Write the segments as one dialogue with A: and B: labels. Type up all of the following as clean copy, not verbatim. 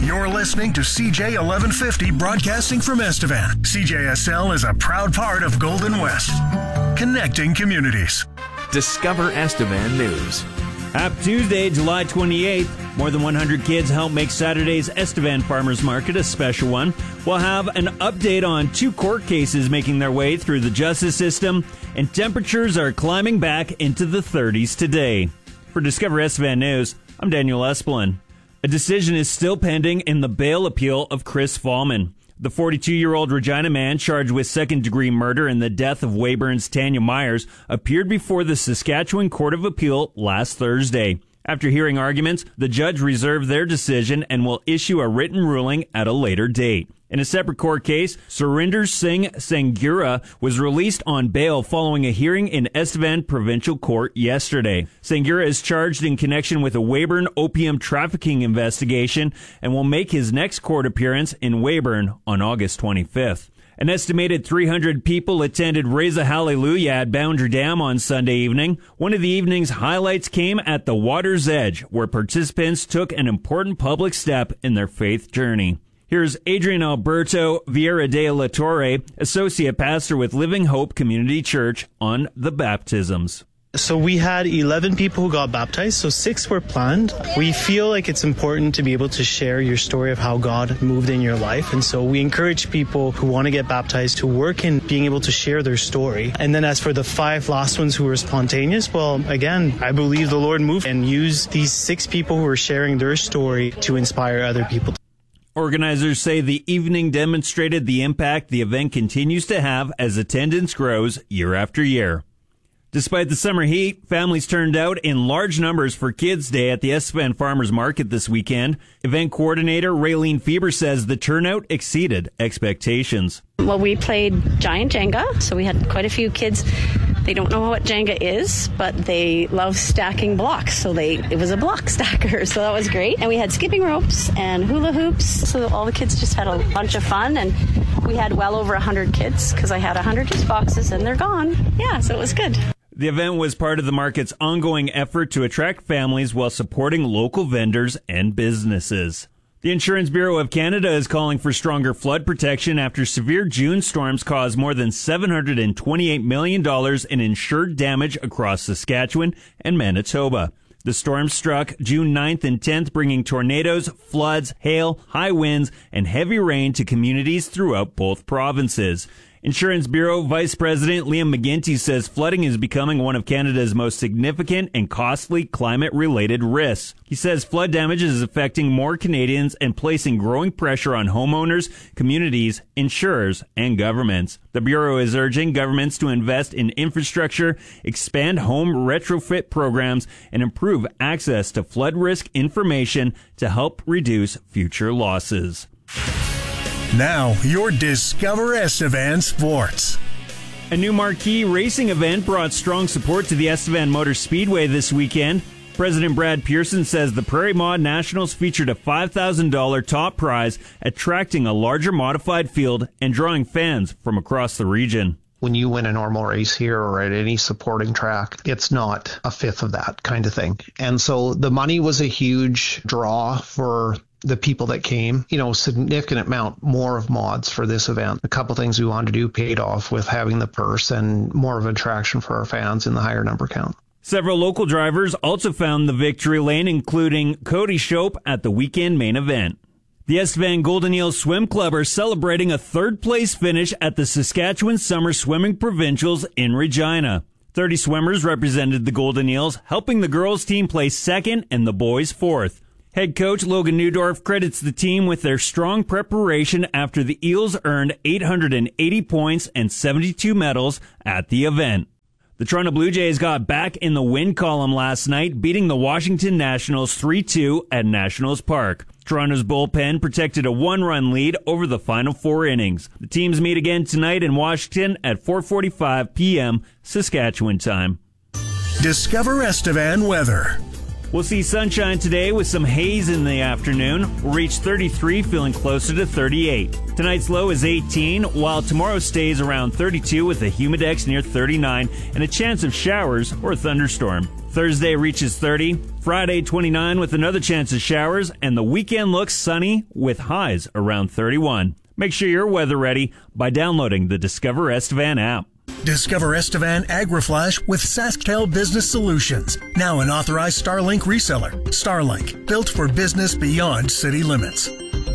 A: You're listening to CJ 1150 broadcasting from Estevan. CJSL is a proud part of Golden West, connecting communities.
B: Discover Estevan News.
C: Happy Tuesday, July 28th. More than 100 kids help make Saturday's Estevan Farmers Market a special one. We'll have an update on 2 court cases making their way through the justice system, and temperatures are climbing back into the 30s today. For Discover Estevan News, I'm Daniel Esplin. A decision is still pending in the bail appeal of Chris Fallman. The 42-year-old Regina man charged with second-degree murder in the death of Weyburn's Tanya Myers appeared before the Saskatchewan Court of Appeal last Thursday. After hearing arguments, the judge reserved their decision and will issue a written ruling at a later date. In a separate court case, Surinder Singh Sanghera was released on bail following a hearing in Estevan Provincial Court yesterday. Sanghera is charged in connection with a Weyburn opium trafficking investigation and will make his next court appearance in Weyburn on August 25th. An estimated 300 people attended Raise a Hallelujah at Boundary Dam on Sunday evening. One of the evening's highlights came at the water's edge, where participants took an important public step in their faith journey. Here's Adrian Alberto Vieira de la Torre, Associate Pastor with Living Hope Community Church, on the baptisms.
D: So we had 11 people who got baptized, so 6 were planned. We feel like it's important to be able to share your story of how God moved in your life, and so we encourage people who want to get baptized to work in being able to share their story. And then as for the 5 last ones who were spontaneous, well, again, I believe the Lord moved and used these 6 people who are sharing their story to inspire other people.
C: Organizers say the evening demonstrated the impact the event continues to have as attendance grows year after year. Despite the summer heat, families turned out in large numbers for Kids Day at the Estevan Farmers Market this weekend. Event coordinator Raylene Fieber says the turnout exceeded expectations.
E: Well, we played giant Jenga, so we had quite a few kids. They don't know what Jenga is, but they love stacking blocks, so it was a block stacker, so that was great. And we had skipping ropes and hula hoops, so all the kids just had a bunch of fun, and we had well over 100 kids, because I had 100 juice boxes, and they're gone. Yeah, so it was good.
C: The event was part of the market's ongoing effort to attract families while supporting local vendors and businesses. The Insurance Bureau of Canada is calling for stronger flood protection after severe June storms caused more than $728 million in insured damage across Saskatchewan and Manitoba. The storm struck June 9th and 10th, bringing tornadoes, floods, hail, high winds, and heavy rain to communities throughout both provinces. Insurance Bureau Vice President Liam McGinty says flooding is becoming one of Canada's most significant and costly climate-related risks. He says flood damage is affecting more Canadians and placing growing pressure on homeowners, communities, insurers, and governments. The Bureau is urging governments to invest in infrastructure, expand home retrofit programs, and improve access to flood risk information to help reduce future losses.
A: Now, your Discover Estevan Sports.
C: A new marquee racing event brought strong support to the Estevan Motor Speedway this weekend. President Brad Pearson says the Prairie Mod Nationals featured a $5,000 top prize, attracting a larger modified field and drawing fans from across the region.
F: When you win a normal race here or at any supporting track, it's not a fifth of that kind of thing. And so the money was a huge draw for the people that came, significant amount more of mods for this event. A couple things we wanted to do paid off with having the purse and more of an attraction for our fans in the higher number count.
C: Several local drivers also found the victory lane, including Cody Shope at the weekend main event. The Estevan Golden Eels Swim Club are celebrating a third-place finish at the Saskatchewan Summer Swimming Provincials in Regina. 30 swimmers represented the Golden Eels, helping the girls' team place second and the boys' fourth. Head coach Logan Newdorf credits the team with their strong preparation after the Eels earned 880 points and 72 medals at the event. The Toronto Blue Jays got back in the win column last night, beating the Washington Nationals 3-2 at Nationals Park. Toronto's bullpen protected a 1-run lead over the final 4 innings. The teams meet again tonight in Washington at 4:45 p.m. Saskatchewan time.
A: Discover Estevan weather.
C: We'll see sunshine today with some haze in the afternoon. We'll reach 33, feeling closer to 38. Tonight's low is 18, while tomorrow stays around 32 with a humidex near 39 and a chance of showers or a thunderstorm. Thursday reaches 30, Friday, 29 with another chance of showers, and the weekend looks sunny with highs around 31. Make sure you're weather ready by downloading the Discover Estevan app.
A: Discover Estevan AgriFlash with SaskTel Business Solutions, now an authorized Starlink reseller. Starlink, built for business beyond city limits.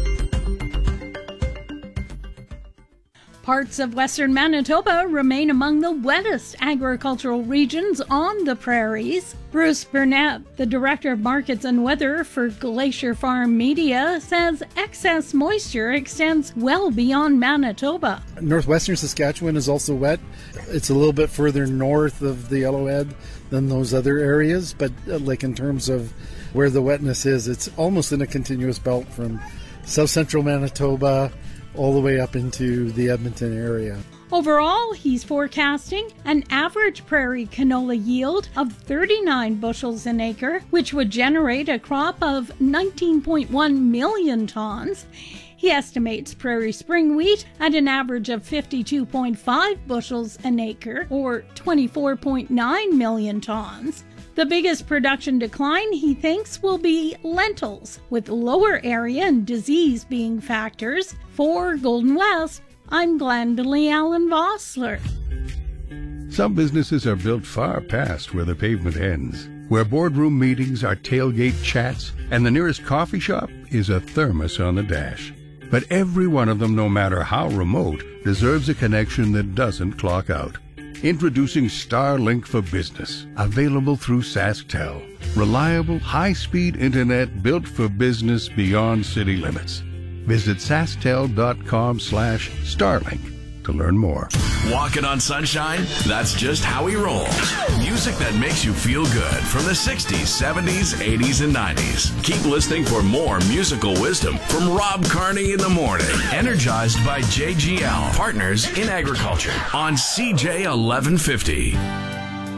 G: Parts of western Manitoba remain among the wettest agricultural regions on the prairies. Bruce Burnett, the Director of Markets and Weather for Glacier Farm Media, says excess moisture extends well beyond Manitoba.
H: Northwestern Saskatchewan is also wet. It's a little bit further north of the Yellowhead than those other areas, but like in terms of where the wetness is, it's almost in a continuous belt from south central Manitoba all the way up into the Edmonton area.
G: Overall, he's forecasting an average prairie canola yield of 39 bushels an acre, which would generate a crop of 19.1 million tons. He estimates prairie spring wheat at an average of 52.5 bushels an acre, or 24.9 million tons. The biggest production decline, he thinks, will be lentils, with lower area and disease being factors. For Golden West, I'm Glendalee Allen Vossler.
I: Some businesses are built far past where the pavement ends, where boardroom meetings are tailgate chats, and the nearest coffee shop is a thermos on the dash. But every one of them, no matter how remote, deserves a connection that doesn't clock out. Introducing Starlink for Business, available through SaskTel. Reliable, high-speed internet built for business beyond city limits. Visit SaskTel.com/Starlink to learn more.
B: Walking on sunshine? That's just how he rolls. Music that makes you feel good from the 60s, 70s, 80s, and 90s. Keep listening for more musical wisdom from Rob Carney in the morning. Energized by JGL, Partners in Agriculture on CJ 1150.